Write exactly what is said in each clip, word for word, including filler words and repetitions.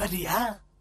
வரியா?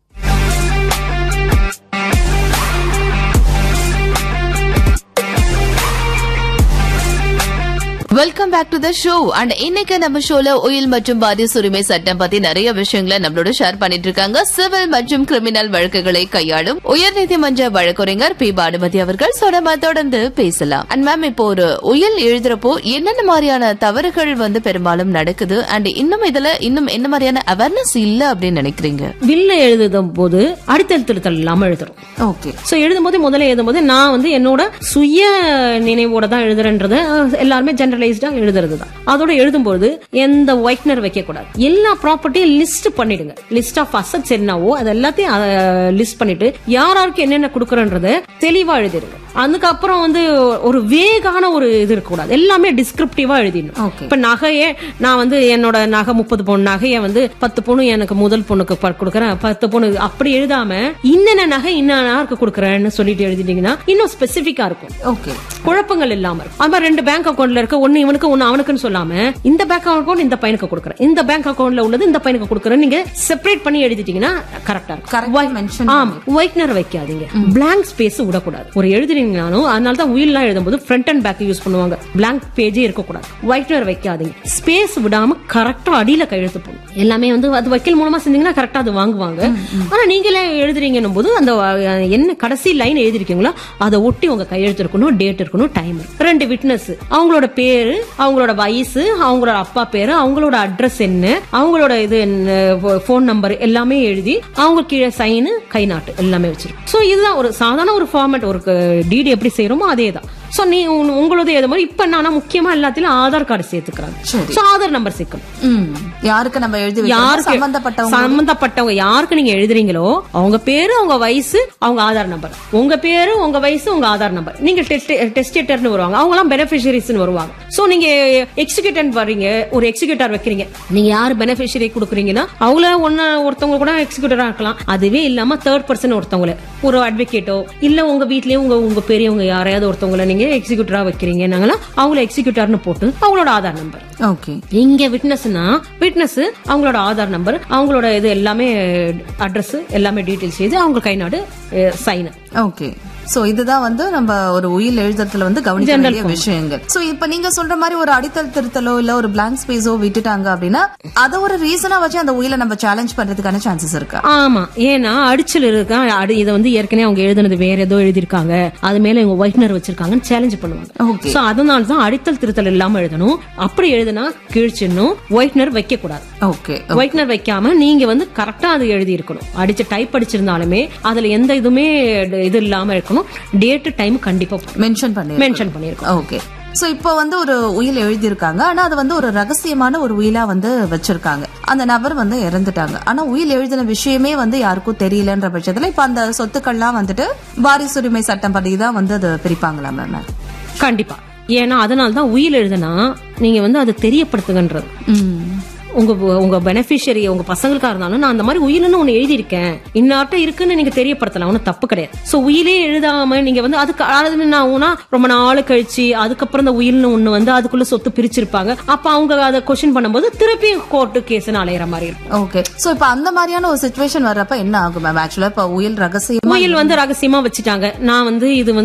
Welcome back to the show. And இன்னைக்கு நம்ம ஷோல உயில் மற்றும் வாரிசு உரிமை சட்டம் பத்தி நிறைய விஷயங்களை நம்மளோட ஷேர் பண்ணிட்டு இருக்காங்க. சிவில் மற்றும் கிரிமினல் வழக்குகளை கையாளும் உயர்நீதிமன்ற வழக்கறிஞர் பி பானுமதி அவர்கள். சோ நம்ம தொடர்ந்து பேசலாம். அண்ட் மேம், இப்போ ஒரு உயில் எழுதுறப்போ என்னென்ன மாதிரியான தவறுகள் வந்து பெரும்பாலும் நடக்குது, அண்ட் இன்னும் இதுல இன்னும் என்ன மாதிரியான அவேர்னஸ் இல்ல அப்படின்னு நினைக்கிறீங்க? வில்ல எழுதும் போது அடித்தல் திருத்தல் இல்லாம எழுதுறோம். ஓகே. சோ எழுதும் போது முதல்ல எழுதும் போது நான் வந்து என்னோட சுய நினைவோட தான் எழுதுறேன்றத எல்லாருமே ஜெனரலைஸ்டா எழுதுறது தான். அதோட எழுதும்போது எந்த ஒயிட்னர் வைக்க கூடாது. எல்லா ப்ராப்பர்ட்டியும் லிஸ்ட் பண்ணிடுங்க. லிஸ்ட் ஆஃப் அசட்ஸ் என்னவோ அது எல்லாத்தையும் லிஸ்ட் பண்ணிட்டு யாராருக்கு என்னென்ன கொடுக்கறன்றத தெளிவா எழுதிடுங்க. அதுக்கப்புறம் வந்து ஒரு வேகான ஒரு இது இருக்க கூடாது. எல்லாமே டிஸ்கிரிப்டிவா எழுதிடணும். இப்ப நகையே நான் வந்து என்னோட நகை முப்பது பவுன் நகையை வந்து பத்து பவுன் எனக்கு முதல் பொண்ணுக்கு கொடுக்கறேன், பத்து பவுன் அப்படி எழுதாம இன்னென்ன நகை இன்னும் கொடுக்கறேன்னு சொல்லிட்டு எழுதிட்டீங்கன்னா இன்னும் ஸ்பெசிபிக்கா இருக்கும். ஓகே. குழப்பங்கள் இல்லாம இருக்கும். அது மாதிரி ரெண்டு பேங்க் அக்கௌண்ட்ல இருக்க ஒன்னு இவனுக்கு ஒன்னு அவனுக்குன்னு சொல்லாம இந்த பேங்க் அக்கௌண்ட் இந்த பையனுக்கு கொடுக்கறேன், இந்த பேங்க் அக்கௌண்ட்ல உள்ளது இந்த பையனுக்கு கொடுக்கறேன் நீங்க செப்பரேட் பண்ணி எழுதிட்டீங்கன்னா கரெக்டா இருக்கும். ஆமா, ஒயிட்னர் வைக்காதீங்க. பிளாங்க் ஸ்பேஸ் விடக்கூடாது. ஒரு எழுதி அதனால தான் உயில்லாம் எழுதும்போது ஃப்ரண்ட் அண்ட் பேக் யூஸ் பண்ணுவாங்க. பிளாங்க் பேஜே இருக்கக்கூடாது. ஒயிட்னர் வைக்காதீங்க. ஸ்பேஸ் விடாம கரெக்டா அடியில கையெழுத்து போடணும். எல்லாமே வந்து அது வக்கீல் மூலமா செஞ்சீங்கன்னா கரெக்டா அது வாங்குவாங்க. ஆனா நீங்களே எழுதுறீங்கன்னும் போது அந்த என்ன கடைசி லைன் எழுதிருக்கீங்களோ அதை ஒட்டி உங்க கையெழுத்து இருக்கணும், டேட் இருக்கணும், டைம். ரெண்டு விட்னஸ், அவங்களோட பேரு, அவங்களோட வயசு, அவங்களோட அப்பா பேரு, அவங்களோட அட்ரஸ் என்ன, அவங்களோட இது போன் நம்பர் எல்லாமே எழுதி அவங்க கீழே சைனு கை நாட்டு எல்லாமே வச்சிருக்கோம். சோ இதுதான் ஒரு சாதாரண ஒரு ஃபார்மேட். ஒரு டிடி எப்படி செய்யறோமோ அதே தான். சோ நீ உங்களோட ஏதோ மாதிரி இப்ப நான் முக்கியமா எல்லாத்திலும் Aadhaar card சேர்த்துக்கிறாங்க. So Aadhaar number சேர்க்கணும். யாருக்கு நம்ம எழுதி யாருக்கு சம்பந்தப்பட்டவங்க யாருக்கு நீங்க எழுதுறீங்களோ அவங்க பேரு, அவங்க வயசு, அவங்க ஆதார் நம்பர். உங்க பேரு, உங்க வயசு, உங்க ஆதார் நம்பர். நீங்க டெஸ்டேட்டர்னு வருவாங்க, அவங்க எல்லாம் பெனிஃபிஷரிஸ் வருவாங்க. சோ நீங்க எக்ஸிக்யூட்டர் வர்றீங்க, ஒரு எக்ஸிக்யூட்டர் வைக்கிறீங்க, நீங்க யாரு பெனிஃபிஷரி கொடுக்குறீங்கன்னா அவங்கள ஒன்னு ஒருத்தவங்க கூட எக்ஸிக்யூட்டரா இருக்கலாம். அதுவே இல்லாம தேர்ட் பர்சன் ஒருத்தவங்க, ஒரு அட்வொகேட்டோ இல்ல உங்க வீட்லயே உங்க உங்க பெரியவங்க யாரையாவது ஒருத்தவங்களை நீங்க எக்ஸிக்யூட்டரா வைக்கிறீங்க, அவங்கள எக்ஸிக்யூட்டர்னு போட்டு அவங்களோட ஆதார் நம்பர். ஓகே. இங்க விட்னஸ்னா விட்னஸ் அவங்களோட ஆதார் நம்பர், அவங்களோட இது எல்லாமே அட்ரஸ் எல்லாமே டீடைல்ஸ் செய்து அவங்க கை நாடு சைன். ஓகே. சோ இதுதான் வந்து நம்ம ஒரு உயில் எழுதுறதுல வந்து கவனிக்க வேண்டிய விஷயங்கள். சோ இப்ப நீங்க சொல்ற மாதிரி ஒரு அடித்தல் திருத்தலோ இல்ல ஒரு பிளாங்க் ஸ்பேஸோ விட்டுட்டாங்க அப்படின்னா அத ஒரு ரீசனா வச்சு அந்த உயில நம்ம சேலஞ்ச் பண்றதுக்கான சான்சஸ் இருக்கா? ஆமா, ஏன்னா அடிச்சல் இருக்கா, இதை வந்து ஏற்கனவே அவங்க எழுதுனது வேற ஏதோ எழுதிருக்காங்க, அது மேல இவங்க ஒயிட்னர் வச்சிருக்காங்கன்னு சேலஞ்ச் பண்ணுவாங்க. சோ அதனாலதான் அடித்தல் திருத்தல் இல்லாம எழுதணும். அப்படி எழுதுனா கீழ்ச்சின்னும் ஒயிட்னர் வைக்க கூடாது. ஓகே. ஒயிட்னர் வைக்காம நீங்க வந்து கரெக்டா அது எழுதி இருக்கணும். அடிச்ச டைப் அடிச்சிருந்தாலுமே அதுல எந்த இதுமே இது இல்லாம இருக்கணும். டேட் டைம் கண்டிப்பா மென்ஷன் பண்ணி மென்ஷன் பண்ணிருக்கோம். ஓகே. சோ இப்போ வந்து ஒரு உயில் எழுதி இருக்காங்க, ஆனா அது வந்து ஒரு ரகசியமான ஒரு உயிலா வந்து வச்சிருக்காங்க. அந்த நபர் வந்து இறந்துட்டாங்க, ஆனா உயில் எழுதின விஷயமே வந்து யாருக்கும் தெரியலன்ற பட்சத்துல இப்ப அந்த சொத்துக்கள்லாம் வந்துட்டு வாரிசுரிமை சட்டம் படிதான் வந்து அது பிரிப்பாங்களா மேம்? கண்டிப்பா. ஏன்னா அதனாலதான் உயில் எழுதுனா நீங்க வந்து அதை தெரியப்படுத்துங்கன்றது. உங்க உங்க பெனிஃபிஷரி உங்க பசங்களுக்கா இருந்தாலும் நான் அந்த மாதிரி உயில்னு ஒண்ணு எழுதியிருக்கேன், இன்னாட்ட இருக்குன்னு நீங்க தெரியப்படுத்தலாம், ஒன்னும் தப்பு கிடையாது. சோ உயிலே எழுதாம நீங்க வந்து அதுக்கு நான் ரொம்ப நாள் கழிச்சு அதுக்கப்புறம் இந்த உயில்னு ஒண்ணு வந்து அதுக்குள்ள சொத்து பிரிச்சிருப்பாங்க. அப்ப அவங்க அதை கொஸ்டின் பண்ணும்போது திருப்பி கோர்ட்டு கேஸ்னு அலையிற மாதிரி இருக்கும். ஓகே. சோ இப்ப அந்த மாதிரியான ஒரு சிச்சுவேஷன் வர்றப்ப என்ன ஆகும் மேம்? ஆக்சுவலா இப்ப உயில் ரகசியம் உயில் வந்து ரகசியமா வச்சுட்டாங்க, நான் வந்து இது